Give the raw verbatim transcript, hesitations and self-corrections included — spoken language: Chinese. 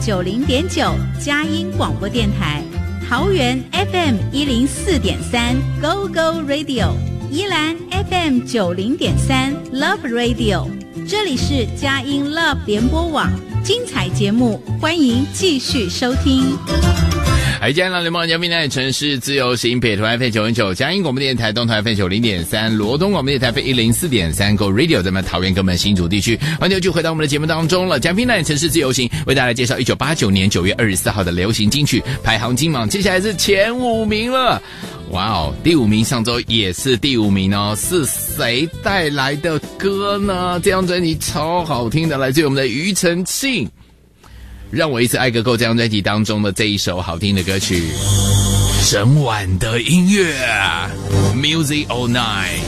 九零点九佳音广播电台，桃园 F M 一零四点三 Go Go Radio， 宜兰 F M 九零点三 Love Radio， 这里是佳音 Love 联播网，精彩节目欢迎继续收听。 嗨，今天的联播嘉宾呢，城市自由行北投 F M 九零九，佳音广播电台东台 F M 九零点三，罗东广播电台 F M 一零四点三 Go Radio， 咱们桃园跟我们新竹地区，欢迎就回到我们的节目当中了。嘉宾呢，城市自由行为大家介绍一九八九年九月二十四号的流行金曲排行金榜，接下来是前五名了。哇哦，第五名上周也是第五名哦，是谁带来的歌呢？这张专辑超好听的，来自于我们的庾澄庆。让我一次爱个够这张专辑当中的这一首好听的歌曲，整晚的音乐 Music All Night。